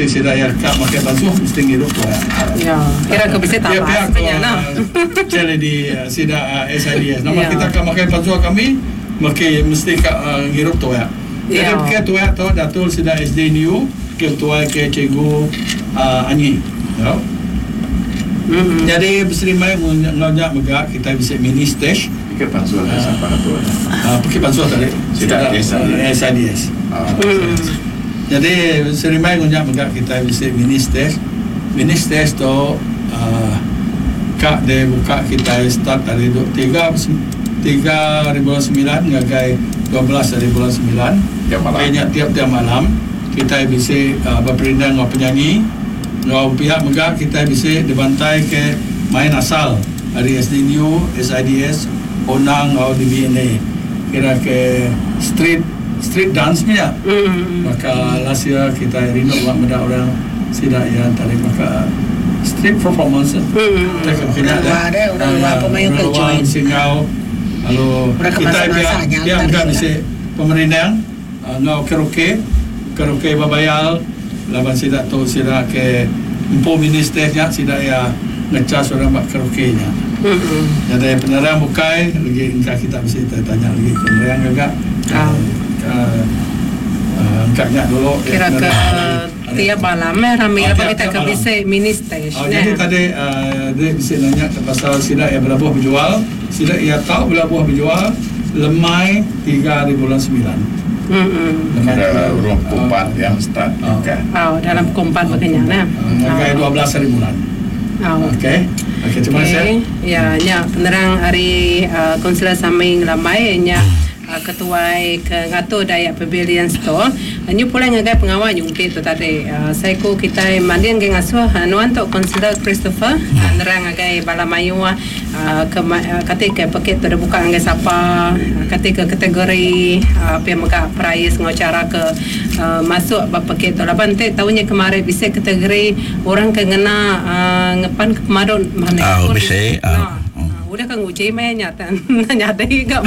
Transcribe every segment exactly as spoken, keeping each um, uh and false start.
mesti sida ya kak makai basuh mesti ngirup tu ya kira ke bisa tambah sebenarnya nah jadi di sida S I D S nama kita kak makai basuh kami makai mesti kak ngirup tu ya jadi ke tu ya tu datul sida S D N U ke tuai ke cikgu Anyi ya. Mm-hmm. Jadi berserimai ngajak megak kita bisa mini stage ke pansuan uh, sampai tu ah pergi pansuan tadi sudah S I D S ah. Mm-hmm. Jadi berserimai ngajak megak kita bisa mini stage mini stage tu uh, kak dia buka kita start dari tiga tiga ribu sembilan ngagai dua belas dari bulan sembilan banyak tiap-tiap malam kita bisa uh, berperindang dengan penyanyi dengan pihak megak kita bisa dibantai ke main asal dari S D N U, S I D S, Onang atau D B N A kira ke street street dance punya mm-hmm. Maka last year kita rindu buat benda orang sidak yang tadi maka street performance mm-hmm. Kita kena ada orang pemain ke join singau lalu kita pihak pihak megak bisa pemerintah ngau karaoke karaoke babayal laban sidak tu sidak ke empat ministernya sidak ya ngecas orang buat karaoke nya. Mm-hmm. Jadi penerang bukai lagi engkau kita bisa tanya lagi penerang juga. Ah. Engkaknya dulu kira ke tiap malam ramai apa kita ke bisa minister. Jadi tadi dia bisa nanya pasal sidak ya berlabuh berjual, sidak ya tahu berlabuh berjual lemai tiga di bulan sembilan. Hmm. Ada ruang kumpat uh, yang start. Oh, okay. Oh dalam kumpat begini, nah. Kayak dua belas hari bulan. Oh. Oke. Oke, cuma saya. Ya, nya penerang hari uh, konselor Saming Lamai nya uh, ketua ke ngatur daya pavilion store. Anyu pula ngagai pengawal jungki tu tadi. Uh, saya ku kita mandian geng asuh anuan tu konselor Christopher. Uh, nerang ngagai balamayu uh, ke uh, ketika paket tu buka ngagai siapa uh, ketika kategori uh, apa yang maka prize ngacara ke uh, masuk bab paket tu. Laban te tahunnya kemarin bisa kategori orang kena uh, ngepan kemadon mana. Oh, bisa. Uh, udah kan uji main nyata nyata juga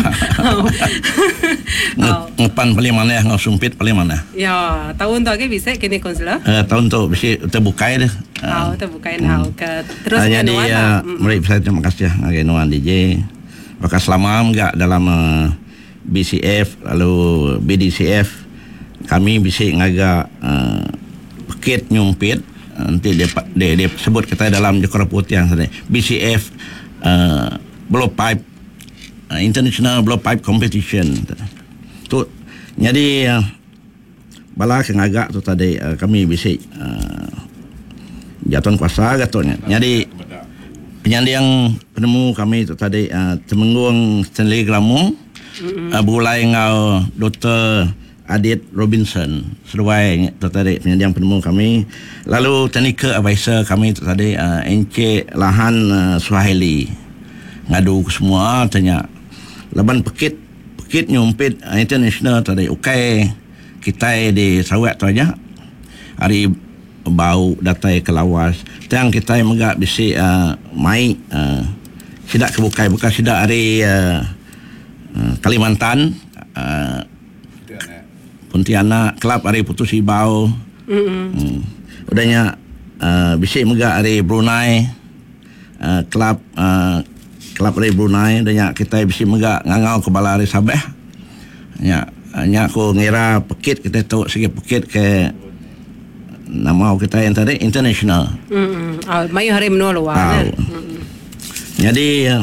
ngepan paling mana ya ngasumpit paling mana ya tahun tu lagi bisa kini konselor uh, tahun tu bisa terbukai deh uh, oh terbukai nah ke terus uh, jadi ya mari saya terima kasih ya Nuan D J maka selama enggak dalam uh, B C F lalu B D C F kami bisa ngagak uh, paket nyumpit nanti dia, dia, dia sebut kita dalam Jekara Putih yang tadi B C F Uh, blow pipe uh, international blow pipe competition tu jadi uh, bala keng agak tu tadi uh, kami bisa uh, jatuh kuasa gatunya jadi penyandang penemu kami tu tadi uh, Temenggung Stanley Gramu uh, bulai ngau Doktor Adit Robinson seruai tu tadi penyandang penemu kami lalu technical advisor kami tu tadi uh, Encik Lahan uh, Suhaili ngadu semua tanya laban pekit pekit nyumpit uh, international tadi okay kita di Sarawak tu aja hari bau datai ke lawas tang kita megak bisi uh, mai uh, sidak kebukai bukan sidak hari uh, uh, Kalimantan uh, Pontianak kelab hari Putus Ibau mm-hmm. hmm. udahnya uh, bisik megak hari Brunei uh, kelab uh, kelab hari Brunei udahnya kita bisik megak ngangau ke bala hari Sabah nya nya aku ngira pekit kita tahu segi pekit ke nama kita yang tadi international mm-hmm. oh, mayu hari menolu oh. mm-hmm. Jadi uh,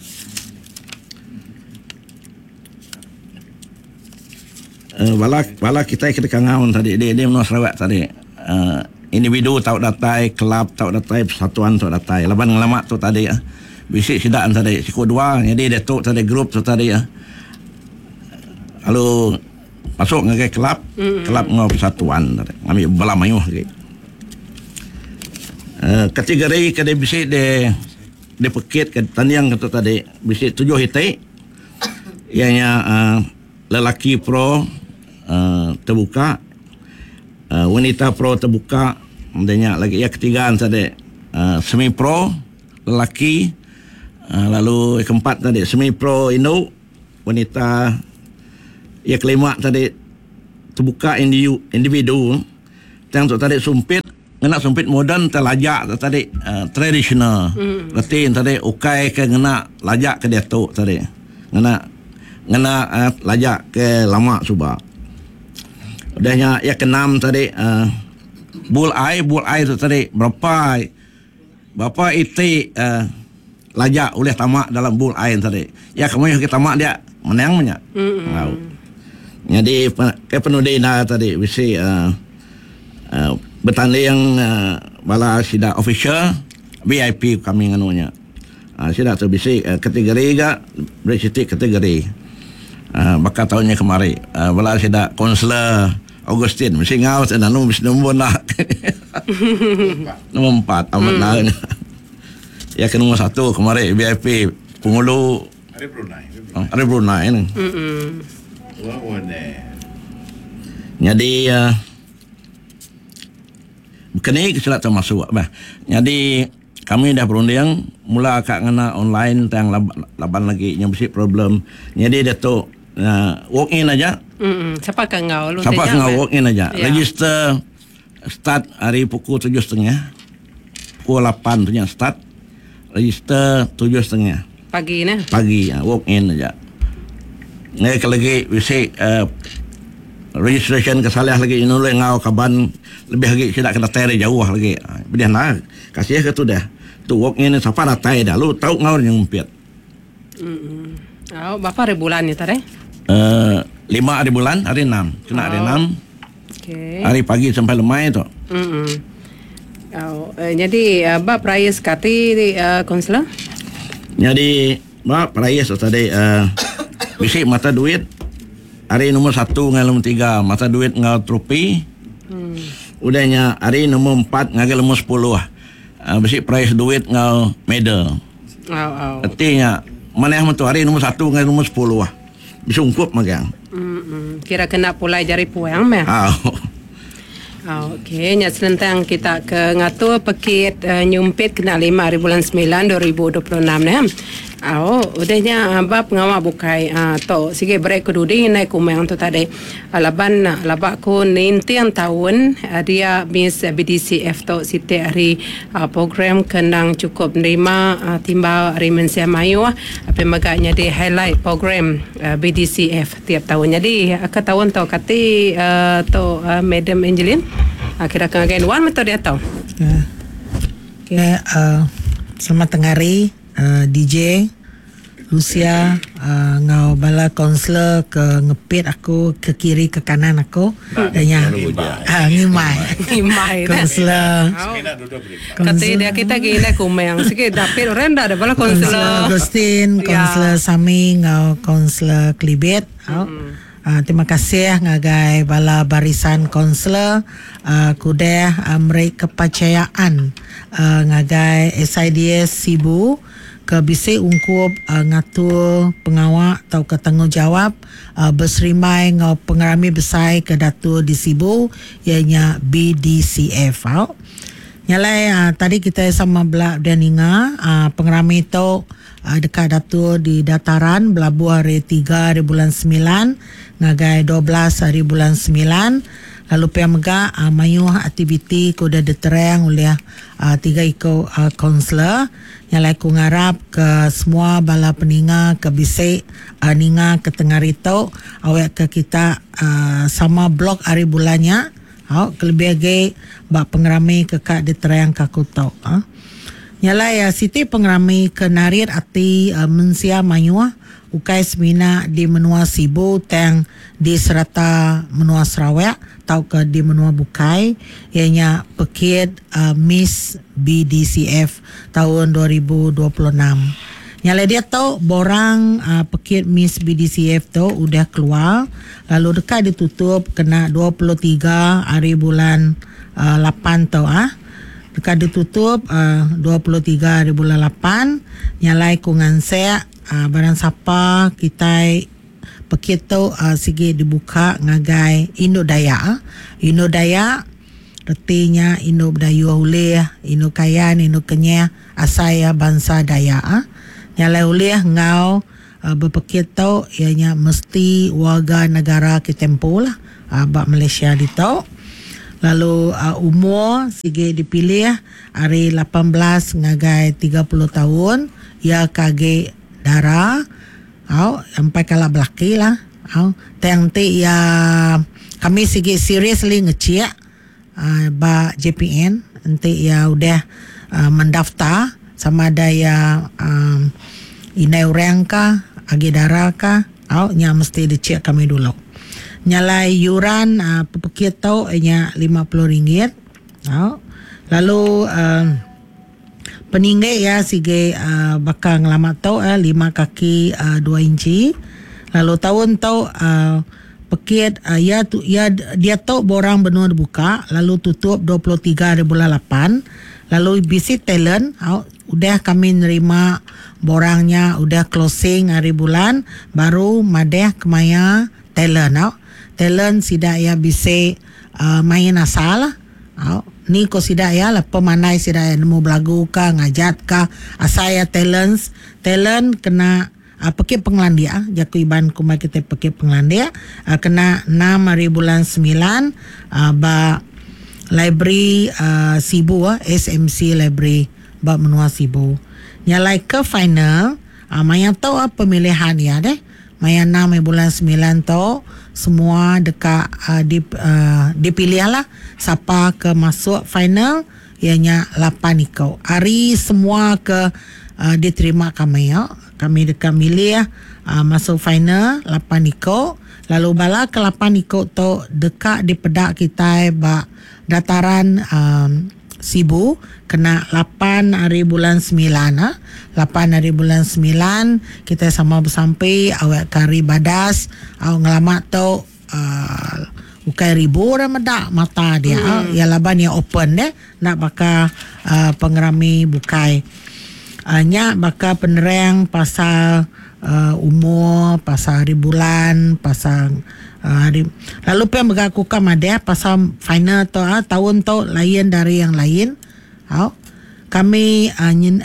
Uh, bala bala kita kita kangaun tadi dia dia menua Sarawak tadi uh, individu tahu datai kelab tahu datai persatuan tahu datai laban ngelamak tu tadi ya uh, bisik sidaan tadi siku dua jadi dia tu tadi grup tu tadi ya uh, lalu masuk ngagai kelab mm-hmm. kelab ngau persatuan tadi ngambil bala mayuh lagi uh, kategori kada bisik de de pekit ke taniang tu tadi bisik tujuh hitai ianya uh, lelaki pro Uh, terbuka uh, wanita pro terbuka adanya lagi ya ketiga tadi uh, semi pro lelaki uh, lalu yang keempat tadi semi pro Indo wanita yang kelima tadi terbuka individu individu yang tu tadi sumpit ngena sumpit moden terlajak tadi uh, tradisional. Mm. Reti tadi ukai ke ngena lajak ke datuk tadi. Ngena ngena uh, lajak ke lama suba. Udahnya ya kenam tadi uh, bul ai bul ai tu tadi berapa berapa itu uh, lajak oleh tamak dalam bul ai tadi. Ya kamu yang kita tamak dia menang banyak. Tahu. Jadi ke penudina tadi bisi uh, uh, bertanding uh, bala sida official V I P kami nganunya. Uh, sida tu bisi uh, kategori ga berisitik kategori. Uh, bakal tahunnya kemari uh, bala sida konselor Augustin mesti ngau dan anu mesti nombor nak. Nombor empat amat hmm. Nah. Ya ke nombor satu kemari V I P pengulu Ari Brunei. Ari Brunei ni. Hmm. Wah, ne. Jadi uh, kini kita termasuk bah. Jadi kami dah berunding mula akak ngena online tang laban lagi yang mesti problem. Jadi dia tu uh, walk in aja. Hmm. Siapa kang ngau lu? Siapa kang ngau walk in aja. Ya. Register start hari pukul tujuh setengah. Pukul lapan tu nya start. Register tujuh setengah. Pagi ni. Pagi uh, walk in aja. Ni kalau lagi bisi uh, registration kesalah lagi ini oleh ngau kaban lebih lagi tidak kena teri jauh lagi. Bila nak kasih ke tu dah. Tu walk in siapa datai dah. Lu tahu ngau yang umpiat. Hmm. Oh, berapa hari bulan ni tadi? Uh, lima hari bulan, hari enam. Kena oh. hari enam. Okay. Hari pagi sampai lemai tu. Hmm. Oh, uh, jadi uh, bab raya sekati uh, konselor? Jadi bab raya tadi uh, bisi mata duit hari nombor satu dengan nombor tiga mata duit ngau trofi. Hmm. Udahnya hari nombor empat dengan nombor sepuluh lah. Uh, bisi prize duit ngau medal. Oh, oh. Artinya mana yang tu hari nombor satu dengan nombor sepuluh lah. Bisa ungkup magang. Hmm. Kira kena pulai jari puang meh. Oh. Oh, okey, nya selentang kita ke ngatur pekit uh, nyumpit kena lima hari bulan sembilan dua ribu dua puluh enam ni. Oh, udahnya bab ngawa bukai uh, to sige break kedudi naik kumang tu tadi. Uh, laban uh, labak ko nintian tahun uh, dia Miss B D C F to site hari uh, program kenang cukup nerima uh, timba hari Mensia Mayu uh, apa maganya di highlight program uh, B D C F tiap tahun. Jadi uh, ke tahun tu kati uh, to uh, Madam Angeline uh, kira kena wan metode dia tahu. Uh, okay, uh, selamat tengah hari. Uh, D J Lucia uh, ngau bala konselor ke ngepit aku ke kiri ke kanan aku dan yang ah ngimai ngimai konselor kata dia kita gini kumeng sikit dapet renda ada bala konselor Agustin konselor Sami ngau konselor Klibet. Uh, terima kasih ngagai bala barisan konselor uh, kuda uh, mereka kepercayaan uh, ngagai S I D S Sibu ke bisi ungkup uh, ngatur pengawak atau ke tanggungjawab uh, berserimai ngau pengarami besar ke Datuk di Sibu ianya B D C F. Oh. Nyalai uh, tadi kita sama belak dan inga uh, pengarami itu uh, dekat Datuk di dataran belabu hari tiga hari bulan sembilan ngagai dua belas hari bulan sembilan. Lalu pihak megak uh, mayu aktiviti kuda diterang oleh uh, tiga iko uh, konselor yang lain ku ngarap ke semua bala peninga ke bisik uh, ninga ke tengah rito awak ke kita uh, sama blok hari bulannya awak kelebih lagi bak pengerami ke kak diterang kakuto uh. Nyala ya siti pengerami ke narir ati uh, mensia mayu ukai semina di menua Sibu tang di serata menua Sarawak tau ke di menua Bukai ianya pekit uh, Miss B D C F tahun dua ribu dua puluh enam. Nyala dia tahu borang uh, pekit Miss B D C F tu udah keluar lalu dekat ditutup kena dua puluh tiga hari bulan uh, lapan tau ah. Dekat ditutup uh, dua puluh tiga hari bulan lapan nyalai kungan saya uh, barang siapa kita pekit tu uh, sigi dibuka ngagai Indo Dayak. Indo Dayak artinya Indo Badayu Uleh, Indo Kayan, Indo Kenyah, asaya bangsa Dayak. Nyalai uleh ngau uh, berpekit tu ianya mesti warga negara Ketempo lah uh, bak Malaysia di tu. Lalu uh, umur sige dipilih hari lapan belas ngagai tiga puluh tahun. Ya kage darah. Au sampai kala belaki lah. Au teng te ya kami sige seriously ngecek uh, ba J P N nanti ya udah uh, mendaftar sama ada ya um, inai orang kah, agi darah kah, au nya mesti dicek kami dulu. Nyalai yuran uh, pepekit tau nya lima puluh ringgit. Au. Lalu uh, peninggai ya sige uh, bakal ngelamat tau uh, lima kaki uh, dua inci. Lalu tahun tau uh, pekit uh, ya tu ya dia tau borang benua dibuka lalu tutup dua puluh tiga hari bulan lapan. Lalu bisi talent au, udah kami nerima borangnya udah closing hari bulan baru madeh kemaya talent au. Talent sida ya bisa uh, main asal au. Ni ko sida ya lah pemanai sida ya nemu belagu ka ngajat ka asaya talents talent kena uh, pakai penglandia jaku iban kumai kita pakai penglandia uh, kena enam hari bulan sembilan uh, ba library uh, Sibu uh, S M C library ba menua Sibu nyalai ke final uh, maya tau uh, pemilihan ya deh maya enam bulan sembilan tau semua dekat uh, dip, uh, dipilih lah siapa ke masuk final ianya lapan ikau hari semua ke uh, diterima kami ya kami dekat milih uh, masuk final lapan ikau lalu bala ke lapan ikau tu dekat di pedak kita ba dataran um, Sibu kena lapan hari bulan sembilan ha? lapan hari bulan sembilan kita sama bersampai awak kari badas awak ngelamat tu uh, ukai ribu ramadak mata dia hmm. ya laban ya open deh nak bakal uh, pengerami bukai uh, nya bakal penerang pasal uh, umur pasal hari bulan pasal Uh, hari. Lalu pun mengaku kam ada pasal final tu ah, tahun tu lain dari yang lain. Oh, kami uh, nyin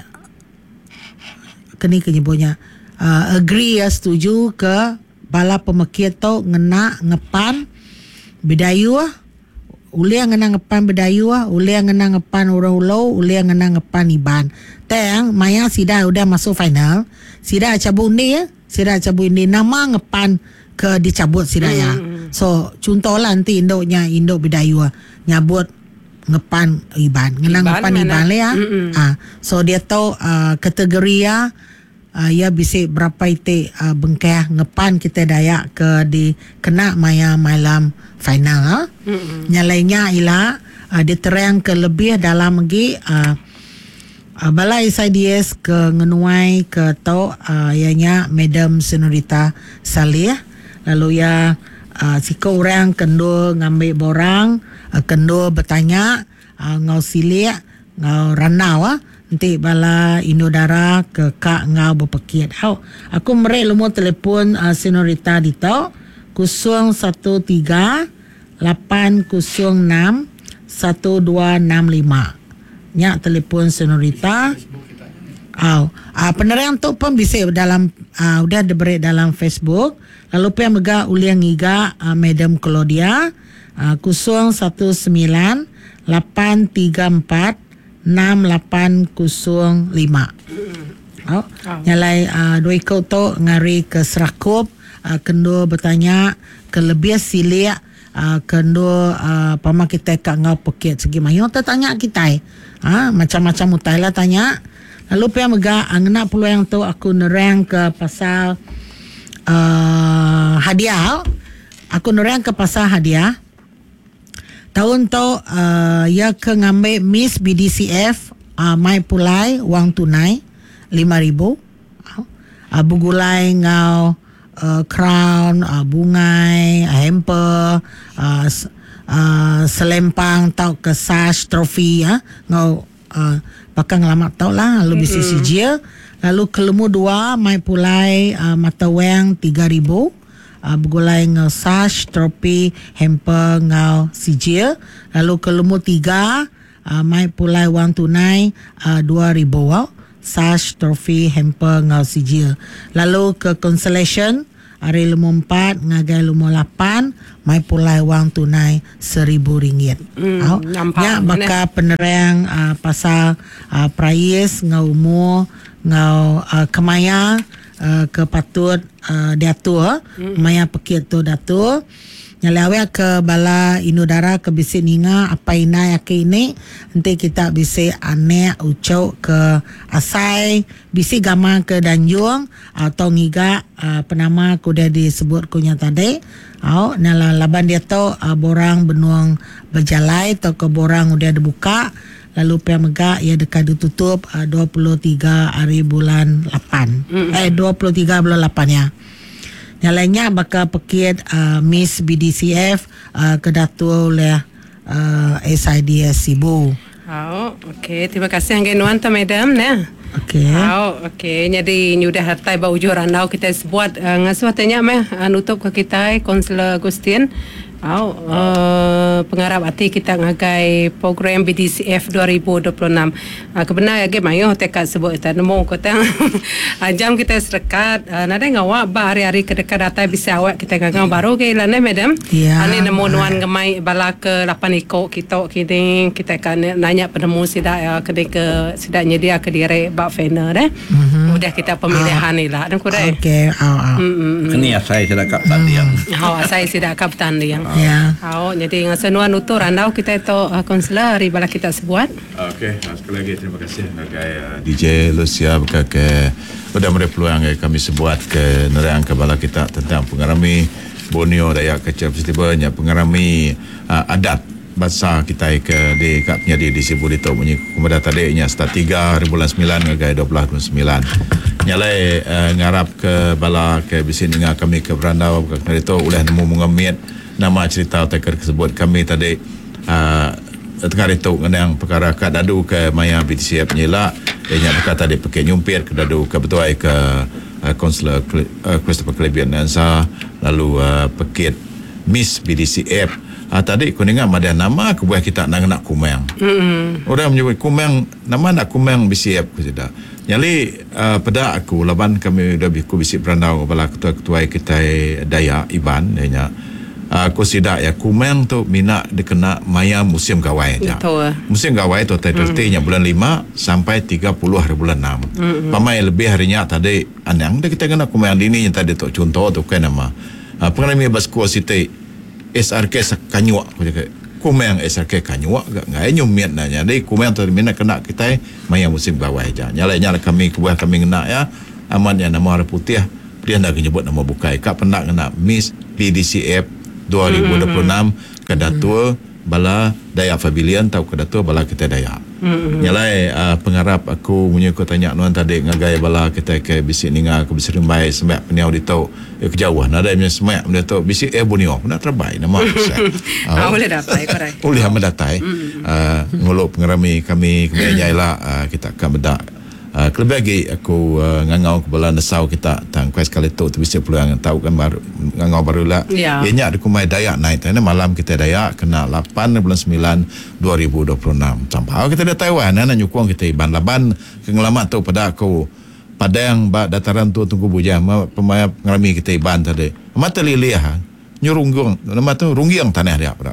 kini kenyebutnya uh, agree ya setuju ke bala pemekit tu ngena ngepan bedayu ah. Uli yang ngena ngepan bedayu ah, uli yang ngena ngepan ulau-ulau, uli yang ngena ngepan iban. Teng maya sida udah masuk final. Sida cabut ni ya, sida cabut ni nama ngepan ke dicabut sidaya. Hmm. So contohlah nanti indoknya indok bedayu nyabut ngepan iban, ngenang ngepan iban le ya. Hmm. Ah, so dia tahu uh, kategori ya uh, ya bisa berapa itu uh, bengkeh ngepan kita dayak ke di kena maya malam final ha. Hmm. Nyalainya ila uh, diterang ke lebih dalam lagi uh, uh, balai S I D S ke ngenuai ke tau uh, ianya Madam Senorita Salih. Lalu ya uh, siko orang kendo ngambil borang uh, kendo bertanya uh, ngau silik ngau ranau ah nanti bala Indodara ke kak ngau berpekit au aku merek lumur telefon uh, Senorita di tau kosong satu tiga lapan kosong enam satu dua enam lima nyak telefon Senorita. Au, uh, penerang tu pun bisa dalam uh, udah diberi dalam Facebook. Lalu pun mega uliang iga uh, Madam Claudia uh, kosong satu sembilan lapan tiga empat enam lapan kosong lima. Au, oh. Nyalai uh, dua ikut tu ngari ke Serakup uh, kendo bertanya ke lebih silik uh, kendo uh, pama kita kat ngau pekit segi mayo tanya kita ah uh, macam-macam utailah tanya. Lalu pun mega angna puluh yang tu aku nerang ke pasal uh, hadiah. Aku nerang ke pasal hadiah. Tahun tu uh, ya ke ngambil Miss B D C F uh, mai pulai wang tunai lima ribu. Uh, bugulai ngau uh, crown, uh, bungai, uh, hamper, uh, uh, selempang tau ke sash trophy ya. Uh, ngau uh, bakal ngelamat tau lah lalu bisi mm-hmm. sijil lalu kelemu dua mai pulai uh, mata wang tiga ribu uh, bergulai ngau sash tropi hamper ngau sijil lalu kelemu tiga uh, mai pulai wang tunai uh, dua ribu wow. Sash trofi hamper ngau sijil lalu ke consolation hari lumo empat ngagai lumo lapan mai pulai wang tunai seribu ringgit. Hmm, Au, nampak, nya baka penerang uh, pasal uh, price ngau umur ngau uh, kemaya uh, ke patut uh, diatur hmm. maya pekit tu datur nyalawe ke bala inudara ke bisi ninga apa ina ya ke ini nanti kita bisi ane ucau ke asai bisi gama ke danjung atau ngiga uh, penama kuda disebut kunya tadi au nala laban dia tu uh, borang benuang berjalai atau ke borang udah dibuka lalu pihak mega ia dekat ditutup uh, dua puluh tiga hari bulan lapan mm-hmm. eh dua puluh tiga bulan lapan ya. Yang lainnya bakal pekit uh, Miss B D C F uh, kedatua oleh uh, S I D S Sibu. Oh, okey. Terima kasih Angge Nuanta Madam nah. Okey. Oh, okey. Jadi ini udah hartai bau juran now kita buat uh, ngasuh tanya meh uh, nutup ke kita Konselor Agustin. Oh, uh, pengarap hati kita ngagai program B D C F dua ribu dua puluh enam. Uh, kebenar ya mayo tekad sebut kita nemu kota uh, jam kita serekat uh, nada ngawak ba hari-hari kedekat data bisa awak kita ngangau baru ke ilane madam. Ya. Ani nemu nuan gemai bala ke lapan iko kita kini kita akan nanya penemu sidak uh, ke ke sidak nyedia ke diri bak final deh. Mm-hmm. Udah kita pemilihan ni lah. Dan kuda. Okey. Au au. Ini saya sudah kapten dia. Oh, saya sidak kapten dia. Ya. Oh, jadi ngasenuan utur andau kita itu uh, konselor hari bala kita sebuat. Okey, sekali lagi terima kasih ngagai uh, D J Lucia ke ke pada memberi peluang kami sebuat ke nerang kebala kita tentang pengarami Borneo Dayak Kecil Festival nya pengarami uh, adat bahasa kita ke di kat penyadi di Sibu Dito bunyi kemudian tadi nya start tiga hari bulan sembilan ngagai dua belas bulan sembilan nyalai uh, ngarap ke bala ke bisin dengan kami ke berandau ke itu oleh nemu mengemit nama cerita teker tersebut kami tadi uh, tengah itu ngenang perkara kat dadu ke maya B T C F nyela ianya berkata tadi pakai nyumpir ke dadu ke betuai ke konselor uh, uh, Christopher Klebian Nansa lalu uh, pekit Miss B D C F uh, tadi kau dengar ada nama kebuah kita nak nak kumang mm-hmm. orang menyebut kumang nama nak kumang B C F ku sudah nyali uh, pada aku laban kami dah biku bisik berandau kepala ketua-ketua kita Dayak Iban ianya aku sidak ya kumang tu minat dikena maya musim gawai aja. Musim gawai tu tertentunya mm. bulan lima sampai tiga puluh hari bulan enam. Mm-hmm. Pamai lebih harinya tadi anang dah kita kena kumang dini yang tadi tu contoh tu kan nama. Uh, pengalami basku siti S R K Kanyuak kumang S R K Kanyuak gak ngai nyumiat nanya. Jadi kumang tu minat kena kita maya musim gawai aja. Nyala-nyala kami kebuah kami kena ya aman ya nama orang putih dia nak nyebut nama bukai. Kak pernah kena Miss B D C F dua ribu dua puluh enam mm-hmm. kedatua bala Dayak Pavilion tau kedatua bala kita Dayak. Mm-hmm. Nyalai uh, pengarap aku punya aku tanya nuan tadi ngagai bala kita ke bisik ninga ke bisik rimbai semak peniau di tau eh, kejauhan ada punya semak dia tau bisik eh bunio nak terbaik nama saya. Ah boleh datai korai. Boleh mendatai. Ngolok pengarami kami kemudian lah uh, kita akan bedak Uh, kelebih lagi aku uh, ngangau kepala nesau kita tang kuas kali tu tu bisa peluang tahu kan baru ngangau baru lah yeah. ianya ada kumai Dayak night ini malam kita Dayak kena lapan bulan sembilan dua ribu dua puluh enam sampai kita di Taiwan nak nyukung kita iban laban kengelamat tu pada aku padang ba dataran tu tunggu bujang pemaya ngalami kita iban tadi mata lilih ha nyurunggung nama tu runggiang tanah dia pada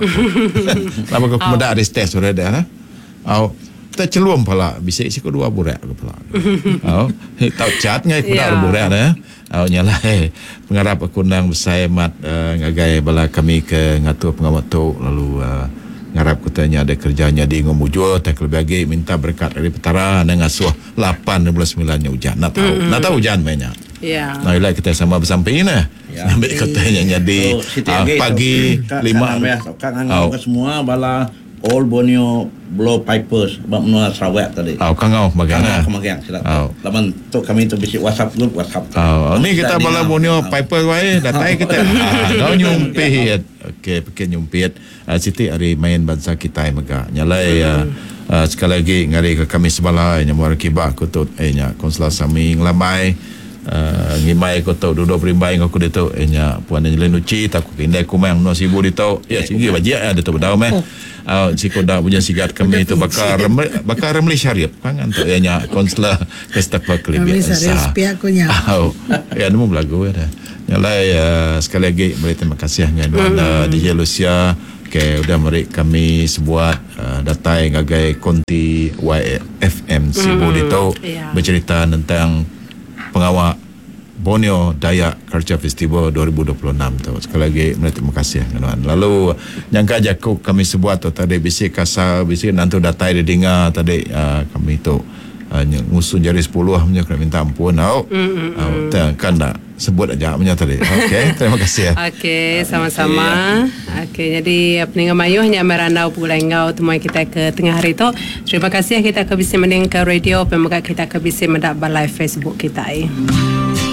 lama aku kemudian ada stage sudah dah lah au kita celum pala bisa isi kedua burak kepala. Oh, tahu catnya kedua burak dah. Oh nyala eh pengarap aku nang besai mat uh, ngagai bala kami ke ngatur pengamat tu lalu uh, ngarap kutanya ada kerjanya di ngomujul tak lebih lagi minta berkat dari petara nang ngasuh lapan bulan sembilan nya hujan. Nak tahu, mm-hmm. nak tahu hujan banyak. Ya. Nah, ila kita sama bersampai ni. Ya. Ambil katanya jadi uh, pagi lima kan ngau semua bala All Borneo Blow Pipers bab menua Sarawak tadi. Oh, kangau bagaimana? Kangau kemagian sila. Oh. Laman tu kami tu bisik WhatsApp group WhatsApp. Oh, ni kita bala Borneo Pipers wae datai kita. Ah, nyumpit. Okey, pakai nyumpit. Uh, Siti hari main bangsa kita mega. Nyalai uh, uh, sekali lagi ngari ke kami sebelah nya muar kibah kutut eh nya konselor saming lamai. Uh, ngimai ko tau duduk berimbai ngau ku ditu eh nya puan nya lenuci tak ku kindai ku mang no sibu ditu ya sigi bajia ada tu bedau meh uh, si ko dah punya sigat kami tu bakar bakar remli syariat kan tu nya konselor Christopher Klebian Remli syariat pihak ku nya ya nemu belagu ya Nyalai uh, sekali lagi beri terima kasih dengan mm. uh, D J Lucia ke udah beri kami sebuah uh, datai ngagai konti Y F M Sibu mm. itu yeah. bercerita tentang pengawal Borneo Dayak Culture Festival dua ribu dua puluh enam tu. Sekali lagi terima kasih tuan. Lalu nyangka jaku kami sebuat tu tadi bisik kasar bisik nanti datai dia dengar tadi uh, kami tu uh, ngusun jari sepuluh punya kena minta ampun tau. Mm, mm, uh, kan tak sebut aja punya tadi. Okey, terima kasih. Okey, sama-sama. Okey, jadi pendengar Mayu hanya merandau pulai ngau temui kita ke tengah hari tu. Terima kasih kita ke bisa mendengar radio pemuka kita ke bisa mendak live Facebook kita. Eh.